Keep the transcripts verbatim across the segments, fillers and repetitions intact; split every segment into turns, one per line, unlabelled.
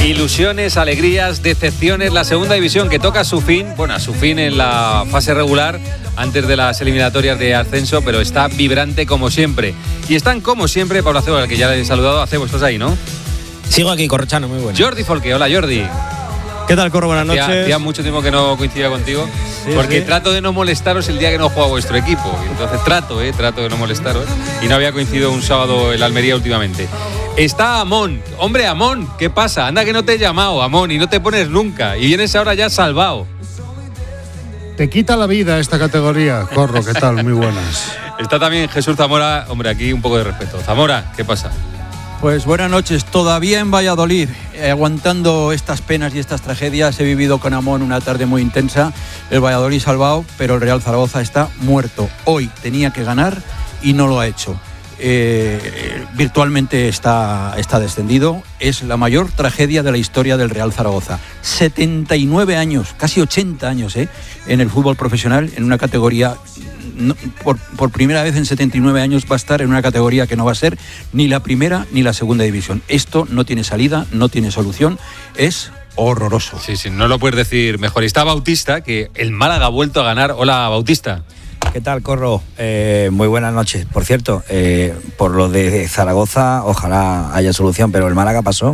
Ilusiones, alegrías, decepciones, la segunda división que toca a su fin, bueno, a su fin en la fase regular, antes de las eliminatorias de ascenso, pero está vibrante como siempre. Y están como siempre, Pablo Acebo, al que ya le he saludado. Acebo, estás ahí, ¿no?
Sigo aquí, Corrochano, muy bueno.
Jordi Folque, hola Jordi.
¿Qué tal, Corro? Buenas noches.
Hacía mucho tiempo que no coincidía contigo, sí, porque sí. trato de no molestaros el día que no juega vuestro equipo. Entonces trato, eh, trato de no molestaros. Y no había coincidido un sábado en la Almería últimamente. Está Amón. Hombre, Amón, ¿qué pasa? Anda que no te he llamado, Amón, y no te pones nunca. Y vienes ahora ya salvado.
Te quita la vida esta categoría. Corro, ¿qué tal? Muy buenas.
Está también Jesús Zamora. Hombre, aquí un poco de respeto. Zamora, ¿qué pasa?
Pues buenas noches, todavía en Valladolid, eh, aguantando estas penas y estas tragedias. He vivido con Amón una tarde muy intensa, el Valladolid salvado, pero el Real Zaragoza está muerto. Hoy tenía que ganar y no lo ha hecho. Eh, virtualmente está, está descendido. Es la mayor tragedia de la historia del Real Zaragoza. setenta y nueve años, casi ochenta años eh, en el fútbol profesional, en una categoría... No, por, por primera vez en setenta y nueve años va a estar en una categoría que no va a ser ni la primera ni la segunda división. Esto no tiene salida, no tiene solución, es horroroso.
Sí, sí, no lo puedes decir mejor. Y está Bautista, que el Málaga ha vuelto a ganar. Hola, Bautista.
¿Qué tal, Corro? Eh, muy buenas noches. Por cierto, eh, por lo de Zaragoza, ojalá haya solución, pero el Málaga pasó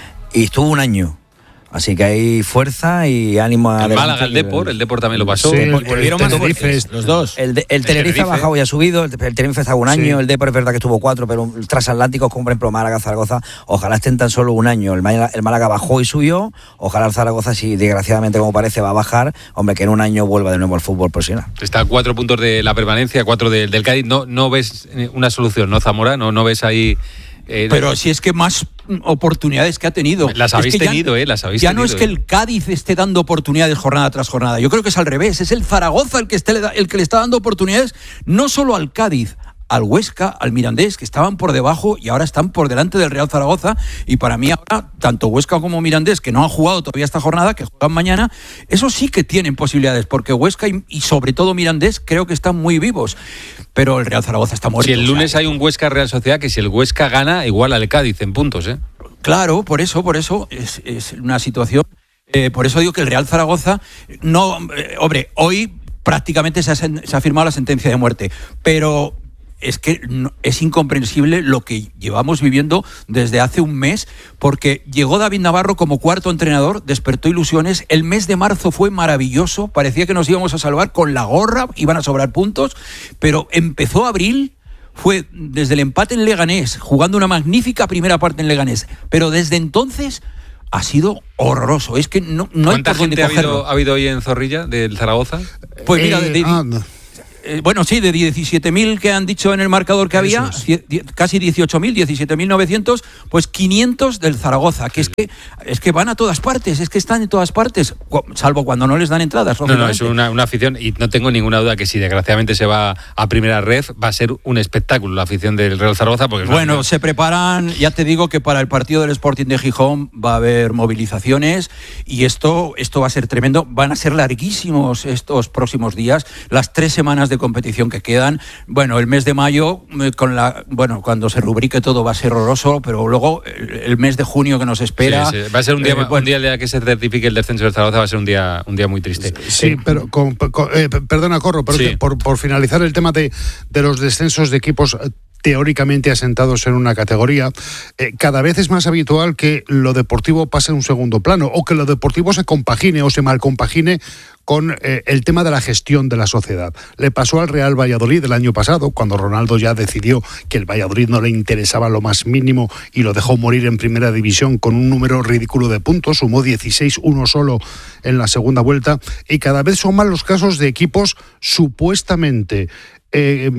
y estuvo un año. Así que hay fuerza y ánimo a...
El Málaga, el Depor, el Depor también lo pasó.
Sí, el,
el, el,
más Tenerife,
los dos. El, de, el, el Tenerife, Tenerife ha bajado y ha subido, el, el Tenerife está un año, sí. El Depor es verdad que estuvo cuatro, pero el transatlántico, como por ejemplo Málaga, Zaragoza, ojalá estén tan solo un año. El Málaga, el Málaga bajó y subió, ojalá el Zaragoza, si desgraciadamente como parece va a bajar, hombre, que en un año vuelva de nuevo al fútbol profesional.
Está a cuatro puntos de la permanencia, cuatro de, del Cádiz. No, no ves una solución, ¿no, Zamora? No, no ves ahí...
Eh, pero si es que más oportunidades que ha tenido.
Las habéis
es que
tenido,
ya,
eh, las habéis
ya
tenido.
No es que el Cádiz esté dando oportunidades jornada tras jornada. Yo creo que es al revés. Es el Zaragoza el que, esté, el que le está dando oportunidades no solo al Cádiz, al Huesca, al Mirandés, que estaban por debajo y ahora están por delante del Real Zaragoza. Y para mí ahora, tanto Huesca como Mirandés, que no han jugado todavía esta jornada, que juegan mañana, esos sí que tienen posibilidades, porque Huesca y, y sobre todo Mirandés creo que están muy vivos. Pero el Real Zaragoza está muerto.
Si el lunes
o sea,
hay un Huesca Real Sociedad, que si el Huesca gana, igual al Cádiz en puntos, ¿eh?
Claro, por eso, por eso es, es una situación... Eh, por eso digo que el Real Zaragoza, no, eh, hombre, hoy prácticamente se ha, se ha firmado la sentencia de muerte, pero es que no, es incomprensible lo que llevamos viviendo desde hace un mes, porque llegó David Navarro como cuarto entrenador, despertó ilusiones, el mes de marzo fue maravilloso, parecía que nos íbamos a salvar con la gorra, iban a sobrar puntos, pero empezó abril... Fue desde el empate en Leganés, jugando una magnífica primera parte en Leganés, pero desde entonces ha sido horroroso. Es que no, no hay por dónde
¿Cuánta gente ha
cogerlo.
habido, ha habido hoy en Zorrilla, del Zaragoza?
Pues mira, de, de,
eh, ah, no.
eh, bueno, sí, de diecisiete mil que han dicho en el marcador que había,
es.
die, die, casi dieciocho mil, diecisiete mil novecientos, pues quinientos del Zaragoza, que es que es que van a todas partes, es que están en todas partes, salvo cuando no les dan entradas.
No, no, es una, una afición, y no tengo ninguna duda que si desgraciadamente se va a primera red, va a ser un espectáculo la afición del Real Zaragoza. Porque
bueno,
una...
se preparan, ya te digo que para el partido del Sporting de Gijón va a haber movilizaciones y esto, esto va a ser tremendo, van a ser larguísimos estos próximos días, las tres semanas de competición que quedan. Bueno, el mes de mayo, con la, bueno, cuando se rubrique todo va a ser horroroso, pero luego el, el mes de junio que nos espera...
Sí, sí. Va a ser un día,
eh, bueno,
un día el día que se certifique el descenso del Zaragoza, va a ser un día, un día muy triste.
Sí, eh, pero con, con, eh, perdona, Corro, pero
sí.
por, por finalizar el tema de, de los descensos de equipos teóricamente asentados en una categoría, eh, cada vez es más habitual que lo deportivo pase a un segundo plano o que lo deportivo se compagine o se mal compagine con eh, el tema de la gestión de la sociedad. Le pasó al Real Valladolid el año pasado, cuando Ronaldo ya decidió que el Valladolid no le interesaba lo más mínimo y lo dejó morir en primera división con un número ridículo de puntos, sumó dieciséis, uno solo en la segunda vuelta, y cada vez son más los casos de equipos supuestamente Eh,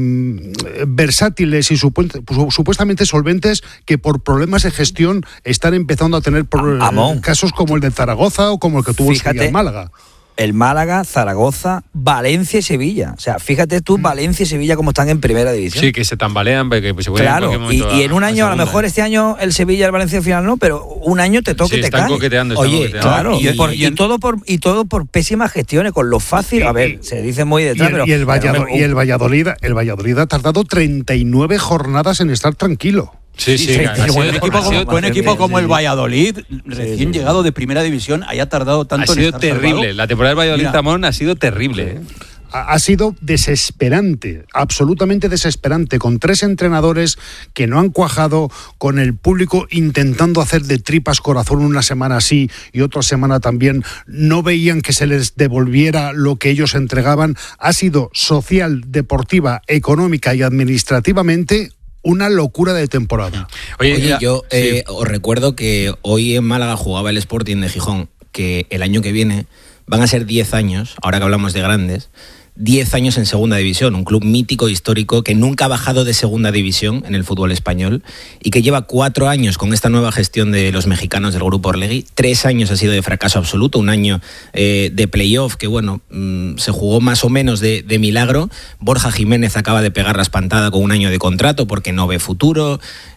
versátiles y supu- supuestamente solventes que por problemas de gestión están empezando a tener por,
Amón.
casos como el de Zaragoza o como el que tuvo
Fíjate,
el Málaga.
El Málaga, Zaragoza, Valencia y Sevilla. O sea, fíjate tú, Valencia y Sevilla como están en primera división.
Sí, que se tambalean. Que se
claro, y, y en un año, a, a lo mejor
¿eh?
este año el Sevilla y el Valencia al final no, pero un año te toca
sí,
y te
están
cae.
Coqueteando, están
Oye,
coqueteando.
claro,
y,
y, por,
y,
y, todo por, y todo por pésimas gestiones, con lo fácil. A ver, se dice muy detrás,
y el,
pero...
Y el, Valladolid,
pero,
y el Valladolid, el Valladolid ha tardado treinta y nueve jornadas en estar tranquilo.
Sí, sí, sí,
sí, buen equipo, como, buen equipo como el Valladolid, recién sí, sí. llegado de primera división, haya tardado tanto
ha
en
estar terrible. Salvado. La temporada del Valladolid, Zamón, ha sido terrible. ¿eh?
Ha sido desesperante, absolutamente desesperante, con tres entrenadores que no han cuajado, con el público intentando hacer de tripas corazón una semana así y otra semana también, no veían que se les devolviera lo que ellos entregaban. Ha sido social, deportiva, económica y administrativamente una locura de temporada.
Oye, Oye yo eh, sí. os recuerdo que hoy en Málaga jugaba el Sporting de Gijón, que el año que viene van a ser diez años, ahora que hablamos de grandes, diez años en segunda división, un club mítico, histórico, que nunca ha bajado de segunda división en el fútbol español y que lleva cuatro años con esta nueva gestión de los mexicanos del Grupo Orlegui. Tres años ha sido de fracaso absoluto, un año eh, de playoff que, bueno, mmm, se jugó más o menos de, de milagro. Borja Jiménez acaba de pegar la espantada con un año de contrato porque no ve futuro.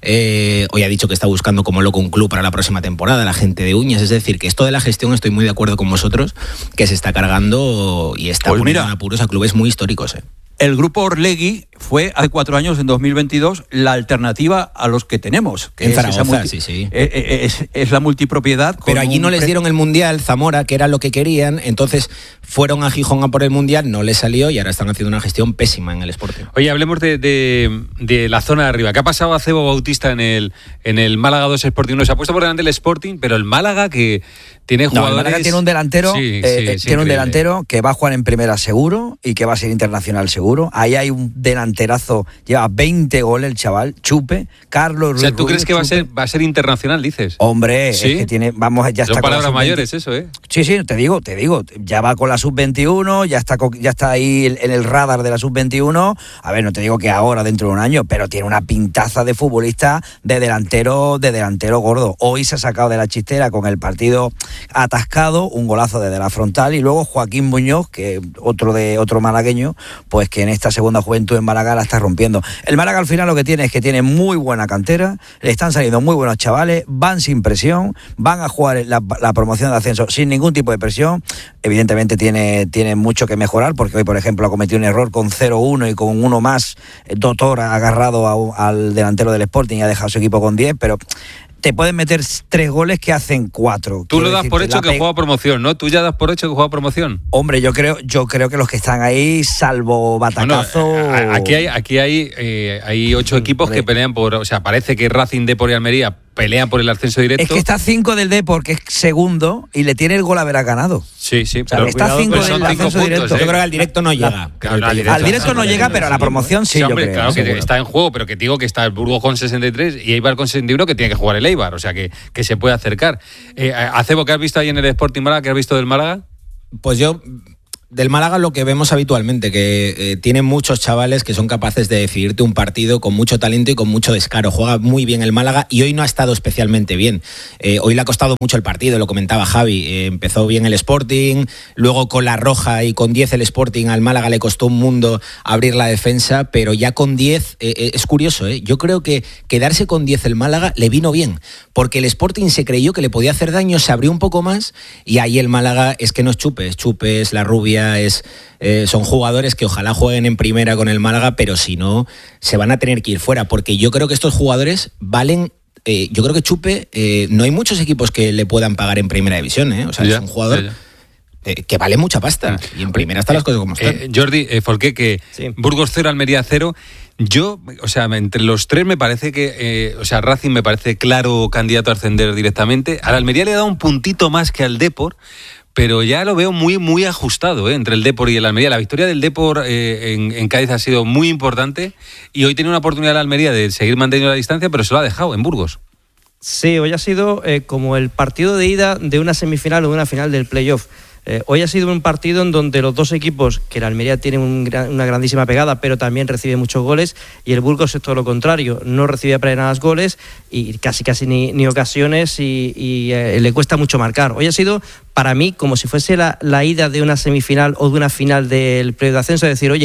Eh, hoy ha dicho que está buscando como loco un club para la próxima temporada, la gente de Uñas. Es decir, que esto de la gestión, estoy muy de acuerdo con vosotros, que se está cargando y está pues poniendo en apuros a clubes muy históricos. ¿eh?
El Grupo Orlegui fue hace cuatro años, en dos mil veintidós, la alternativa a los que tenemos. Que
en
es
Zaragoza,
multi-
sí, sí.
Es, es, es la multipropiedad.
Pero allí no les
pre-
dieron el Mundial, Zamora, que era lo que querían, entonces fueron a Gijón a por el Mundial, no les salió y ahora están haciendo una gestión pésima en el Sporting.
Oye, hablemos de, de, de la zona de arriba. ¿Qué ha pasado a Cebo Bautista en el, en el Málaga dos Sporting? No se ha puesto por delante el Sporting, pero el Málaga que tiene jugadores...
No, el Málaga tiene un delantero,
sí,
eh,
sí,
eh,
sí,
tiene un
increíble.
delantero que va a jugar en primera seguro y que va a ser internacional seguro. Ahí hay un delanterazo, lleva veinte goles el chaval, Chupe, Carlos Ruiz.
O sea, ¿tú
Rubio,
crees que va a
Chupe.
ser va a ser internacional, dices?
Hombre,
¿Sí?
es que tiene, vamos, ya está.
Son
con la
palabras
sub veinte.
mayores eso, ¿eh?
Sí, sí, te digo, te digo, ya va con la sub veintiuno, ya está, ya está ahí en el radar de la sub veintiuno. A ver, no te digo que ahora, dentro de un año, pero tiene una pintaza de futbolista de delantero, de delantero gordo. Hoy se ha sacado de la chistera con el partido atascado, un golazo desde la frontal, y luego Joaquín Muñoz, que otro de otro malagueño, pues que en esta segunda juventud en Málaga la está rompiendo. El Málaga al final lo que tiene es que tiene muy buena cantera, le están saliendo muy buenos chavales, van sin presión, van a jugar la, la promoción de ascenso sin ningún tipo de presión. Evidentemente tiene, tiene mucho que mejorar, porque hoy, por ejemplo, ha cometido un error con cero uno y con uno más. Doctor ha agarrado a, al delantero del Sporting y ha dejado su equipo con diez, pero te pueden meter tres goles que hacen cuatro.
Tú lo das
decir,
por hecho que
pe-
juega promoción, ¿no? Tú ya das por hecho que juega promoción.
Hombre, yo creo, yo creo que los que están ahí, salvo Batacazo...
Bueno, a- aquí hay, aquí hay, eh, hay ocho equipos
Hombre.
que pelean por... O sea, parece que Racing, Depor y Almería pelean por el ascenso directo.
Es que está cinco del Depor, que es segundo, y le tiene el gol haber ganado.
Sí, sí,
O sea,
pero
está
cuidado,
cinco
pero
del
son cinco
ascenso
puntos,
directo.
¿eh?
Yo creo que al directo no llega.
Claro, no, al
Al
directo,
directo no llega, pero a la promoción sí,
Sí,
yo
hombre,
creo.
claro que
seguro.
está en juego, pero que te digo que está el Burgos con sesenta y tres y Eibar con sesenta y uno, que tiene que jugar el Eibar, o sea que, que se puede acercar. Eh, Acebo, ¿qué has visto ahí en el Sporting Málaga? ¿Qué has visto del Málaga?
Pues yo, del Málaga lo que vemos habitualmente, que eh, tiene muchos chavales que son capaces de decidirte un partido con mucho talento y con mucho descaro. Juega muy bien el Málaga y hoy no ha estado especialmente bien. Eh, hoy le ha costado mucho el partido, lo comentaba Javi. Eh, empezó bien el Sporting, luego con la roja y con diez el Sporting al Málaga le costó un mundo abrir la defensa, pero ya con diez, eh, eh, es curioso, ¿eh? Yo creo que quedarse con diez el Málaga le vino bien, porque el Sporting se creyó que le podía hacer daño, se abrió un poco más y ahí el Málaga es que no es Chupe, es Chupe, es La Rubia, es, eh, son jugadores que ojalá jueguen en primera con el Málaga, pero si no, se van a tener que ir fuera, porque yo creo que estos jugadores valen... Eh, yo creo que Chupe, eh, no hay muchos equipos que le puedan pagar en primera división, ¿eh? O sea,
Ya,
es un jugador...
ya, ya.
Eh, que vale mucha pasta. Y en primera están las cosas como están.
Eh, Jordi, eh, Folqué, que
Sí.
Burgos cero, Almería cero. Yo, o sea, entre los tres me parece que, eh, o sea, Racing me parece claro candidato a ascender directamente. Al Almería le ha dado un puntito más que al Depor, pero ya lo veo muy, muy ajustado, ¿eh? Entre el Depor y el Almería. La victoria del Depor eh, en, en Cádiz ha sido muy importante y hoy tiene una oportunidad la Almería de seguir manteniendo la distancia, pero se lo ha dejado en Burgos.
Sí, hoy ha sido eh, como el partido de ida de una semifinal o de una final del playoff. Eh, hoy ha sido un partido en donde los dos equipos, que la Almería tiene un gran, una grandísima pegada, pero también recibe muchos goles, y el Burgos es todo lo contrario, no recibe apenas goles y casi casi ni, ni ocasiones y, y eh, le cuesta mucho marcar. Hoy ha sido para mí como si fuese la, la ida de una semifinal o de una final del playoff de ascenso, es decir, oye,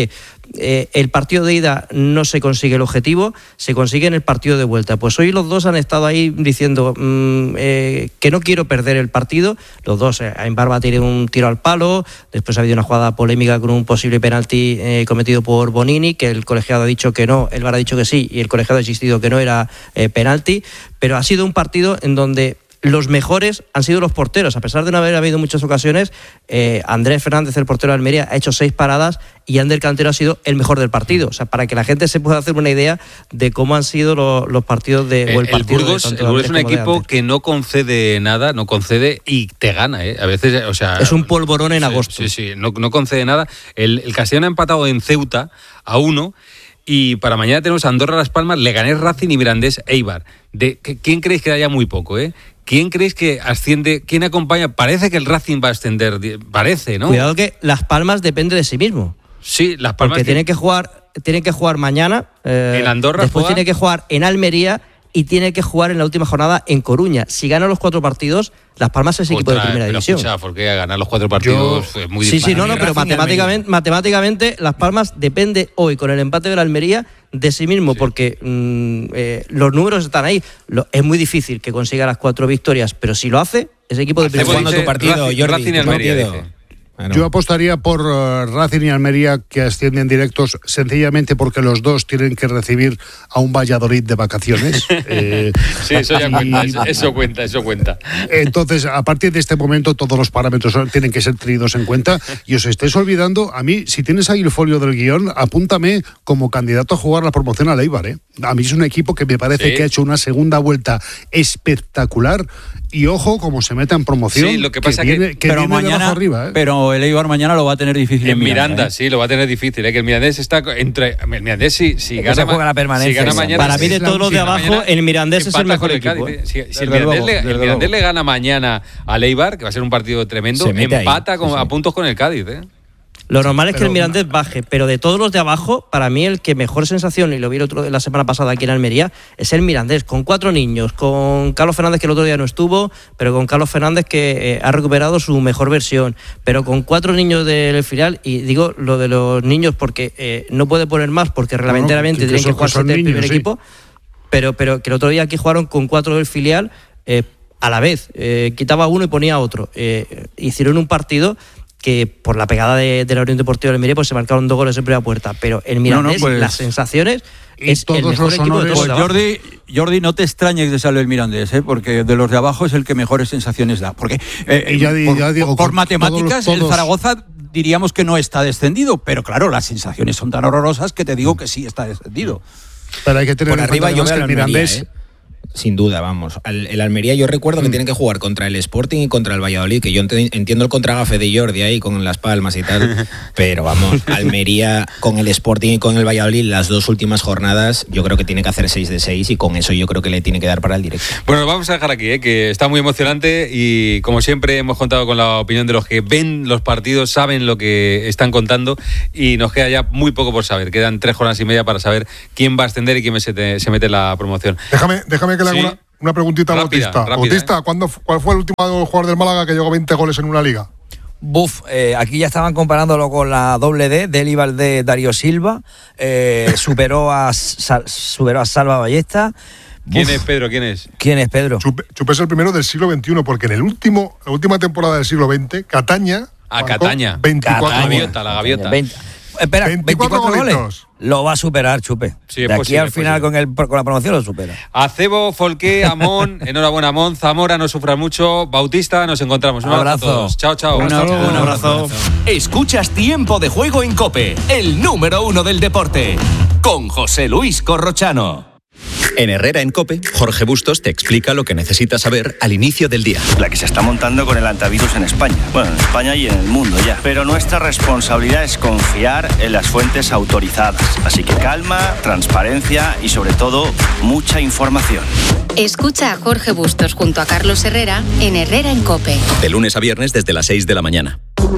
eh, el partido de ida no se consigue el objetivo, se consigue en el partido de vuelta. Pues hoy los dos han estado ahí diciendo mmm, eh, que no quiero perder el partido. Los dos, eh, en Barba tiene un tiro al palo, después ha habido una jugada polémica con un posible penalti eh, cometido por Bonini, que el colegiado ha dicho que no, el V A R ha dicho que sí y el colegiado ha insistido que no era eh, penalti, pero ha sido un partido en donde los mejores han sido los porteros. A pesar de no haber habido muchas ocasiones, eh, Andrés Fernández, el portero de Almería, ha hecho seis paradas y Ander Cantero ha sido el mejor del partido. O sea, para que la gente se pueda hacer una idea de cómo han sido lo, los partidos de...
Eh,
o el, partido
el Burgos,
de
el Burgos es un equipo que no concede nada, no concede y te gana, ¿eh? A veces, o sea...
Es un polvorón en
sí,
agosto.
Sí, sí, no, no concede nada. El, el Castellón ha empatado en Ceuta a uno. Y para mañana tenemos Andorra, Las Palmas, Leganés, Racing y Mirandés, Eibar. De, ¿Quién creéis que haya muy poco, eh? ¿Quién creéis que asciende? ¿Quién acompaña? Parece que el Racing va a ascender, parece, ¿no?
Cuidado que Las Palmas depende de sí mismo.
Sí, Las Palmas...
Porque que... tiene que jugar, tiene que jugar mañana. Eh,
en Andorra
después
juega...
tiene que jugar en Almería y tiene que jugar en la última jornada en Coruña. Si gana los cuatro partidos, Las Palmas es equipo
Otra,
de primera
pero
división.
Escucha, porque ganar los cuatro partidos
Yo...
es muy
sí,
difícil.
Sí, sí, no, no, pero matemáticamente, matemáticamente Las Palmas depende hoy con el empate de la Almería de sí mismo, sí. porque mmm, eh, los números están ahí. Lo, es muy difícil que consiga las cuatro victorias, pero si lo hace, es equipo de primera
división. Tu partido,
Racing,
Jordi,
Racing y Almería, dice.
Bueno. Yo apostaría por uh, Racing y Almería, que ascienden directos, sencillamente porque los dos tienen que recibir a un Valladolid de vacaciones. eh,
sí, eso ya cuenta, eso, eso cuenta, eso cuenta.
Entonces, a partir de este momento, todos los parámetros tienen que ser tenidos en cuenta. Y os estáis olvidando, a mí, si tienes ahí el folio del guión, apúntame como candidato a jugar la promoción al Eibar, ¿eh? A mí es un equipo que me parece ¿Sí? que ha hecho una segunda vuelta espectacular. Y ojo, como se meta en promoción,
sí, lo que pasa
que,
que,
viene, que
pero
viene
mañana,
de abajo arriba, ¿eh?
Pero el Eibar mañana lo va a tener difícil en,
en Miranda, Miranda ¿eh?
sí,
lo va a tener difícil, ¿eh? Que el Mirandés está entre el Mirandés si, si gana,
se juega la permanencia,
si gana mañana,
para mí de todos los de abajo mañana, el Mirandés es el mejor equipo.
¿eh? Si, si el Mirandés, le, el Mirandés le gana mañana al Eibar, que va a ser un partido tremendo, empata con, sí, sí. a puntos con el Cádiz, ¿eh?
Lo normal es pero, que el Mirandés baje, pero de todos los de abajo, para mí el que mejor sensación, y lo vi el otro, la semana pasada aquí en Almería, es el Mirandés, con cuatro niños, con Carlos Fernández, que el otro día no estuvo, pero con Carlos Fernández, que eh, ha recuperado su mejor versión, pero con cuatro niños del filial, y digo lo de los niños porque eh, no puede poner más, porque reglamentariamente no, no, tienen que, que jugar siete del primer sí. equipo, pero, pero que el otro día aquí jugaron con cuatro del filial eh, a la vez, eh, quitaba uno y ponía otro, eh, hicieron un partido que por la pegada de, de la Unión Deportiva de Almería pues se marcaron dos goles en primera puerta, pero el Mirandés, no, no, pues, las sensaciones es
todos
el mejor
los
equipo de todos.
Pues Jordi, Jordi, no te extrañes de salir el Mirandés, ¿eh? Porque de los de abajo es el que mejores sensaciones da, porque eh,
ya,
por,
ya digo,
por matemáticas
todos, todos.
el Zaragoza diríamos que no está descendido, pero claro, las sensaciones son tan horrorosas que te digo que sí está descendido.
Pero hay que tener
por
en
arriba
cuenta
yo
que el Mirandés...
¿eh? Sin duda, vamos. El, el Almería, yo recuerdo mm. que tienen que jugar contra el Sporting y contra el Valladolid, que yo ent- entiendo el contragafe de Jordi ahí con Las Palmas y tal, pero vamos, Almería con el Sporting y con el Valladolid, las dos últimas jornadas, yo creo que tiene que hacer seis de seis y con eso yo creo que le tiene que dar para el directo.
Bueno, vamos a dejar aquí, ¿eh? Que está muy emocionante y como siempre hemos contado con la opinión de los que ven los partidos, saben lo que están contando y nos queda ya muy poco por saber. Quedan tres jornadas y media para saber quién va a ascender y quién se, te, se mete en la promoción.
Déjame, déjame que le haga
¿Sí?
una, una preguntita a Bautista.
Rápida,
Bautista,
¿eh?
¿cuándo, ¿cuál fue el último jugador del Málaga que llegó veinte goles en una liga?
Buf, eh, aquí ya estaban comparándolo con la doble D, Deli Valdés, Darío Silva, eh, superó, a, sal, superó a Salva Ballesta.
¿Quién
Buf.
es Pedro? ¿Quién es?
¿Quién es Pedro?
Chupe, Chupe es el primero del siglo veintiuno, porque en el último, la última temporada del siglo veinte, Cataña...
Ah, Cataña.
veinticuatro
Cataña. La
goles.
gaviota, la gaviota.
veinte, espera, veinticuatro, veinticuatro goles. Lo va a superar, Chupe.
Sí,
de aquí
posible,
al final con, el, con la promoción lo supera.
Acebo, Folqué, Amón, enhorabuena Amón, Zamora, no sufra mucho, Bautista, nos encontramos. Un abrazo, abrazo a todos. Chao, chao.
Un abrazo. Un abrazo.
Escuchas Tiempo de Juego en COPE, el número uno del deporte, con José Luis Corrochano.
En Herrera en COPE, Jorge Bustos te explica lo que necesitas saber al inicio del día.
La que se está montando con el antivirus en España. Bueno, en España y en el mundo ya. Pero nuestra responsabilidad es confiar en las fuentes autorizadas. Así que calma, transparencia y sobre todo, mucha información.
Escucha a Jorge Bustos junto a Carlos Herrera en Herrera en COPE.
De lunes a viernes desde las seis de la mañana.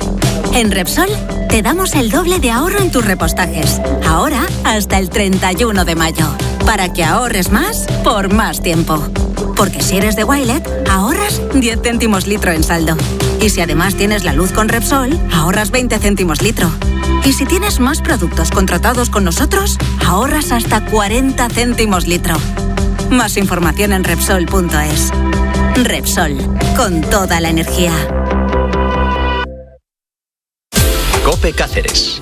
En Repsol te damos el doble de ahorro en tus repostajes. Ahora hasta el treinta y uno de mayo. Para que ahorres más por más tiempo. Porque si eres de Wilet, ahorras diez céntimos litro en saldo. Y si además tienes la luz con Repsol, ahorras veinte céntimos litro. Y si tienes más productos contratados con nosotros, ahorras hasta cuarenta céntimos litro. Más información en Repsol punto es. Repsol, con toda la energía.
COPE Cáceres.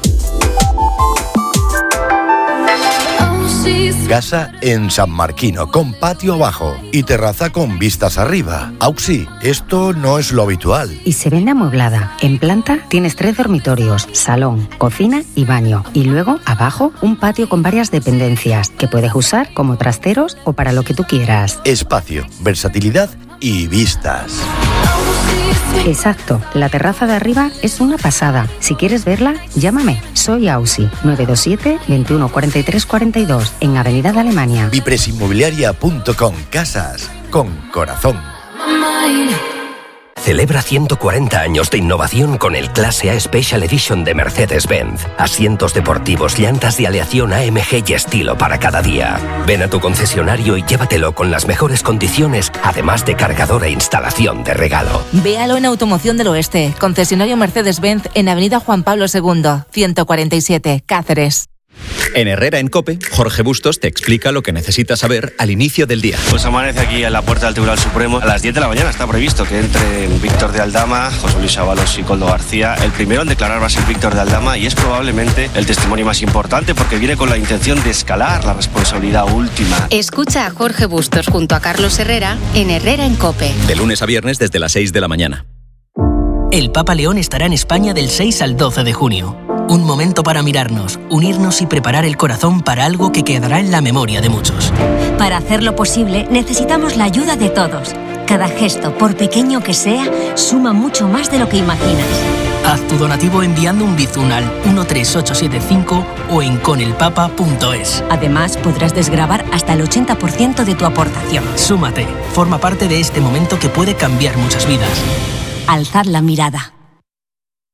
Casa en San Marquino, con patio abajo y terraza con vistas arriba. Auxi, esto no es lo habitual.
Y se vende amueblada. En planta tienes tres dormitorios, salón, cocina y baño. Y luego, abajo, un patio con varias dependencias que puedes usar como trasteros o para lo que tú quieras.
Espacio, versatilidad y vistas.
Exacto, la terraza de arriba es una pasada. Si quieres verla, llámame. Soy Ausi, nueve dos siete, veintiuno cuarenta y tres cuarenta y dos, en Avenida de Alemania.
Vipresinmobiliaria punto com, casas con corazón.
Celebra ciento cuarenta años de innovación con el Clase A Special Edition de Mercedes-Benz. Asientos deportivos, llantas de aleación A M G y estilo para cada día. Ven a tu concesionario y llévatelo con las mejores condiciones, además de cargador e instalación de regalo.
Véalo en Automoción del Oeste, concesionario Mercedes-Benz en Avenida Juan Pablo segundo, ciento cuarenta y siete, Cáceres.
En Herrera en COPE, Jorge Bustos te explica lo que necesitas saber al inicio del día.
Pues amanece aquí en la puerta del Tribunal Supremo. A las diez de la mañana está previsto que entre Víctor de Aldama, José Luis Ábalos y Koldo García. El primero en declarar va a ser Víctor de Aldama y es probablemente el testimonio más importante porque viene con la intención de escalar la responsabilidad última.
Escucha a Jorge Bustos junto a Carlos Herrera en Herrera en COPE.
De lunes a viernes desde las seis de la mañana.
El Papa León estará en España del seis al doce de junio. Un momento para mirarnos, unirnos y preparar el corazón para algo que quedará en la memoria de muchos.
Para hacerlo posible, necesitamos la ayuda de todos. Cada gesto, por pequeño que sea, suma mucho más de lo que imaginas.
Haz tu donativo enviando un bizum al uno tres ocho siete cinco o en conelpapa punto es.
Además, podrás desgravar hasta el ochenta por ciento de tu aportación.
Súmate, forma parte de este momento que puede cambiar muchas vidas.
Alzad la mirada.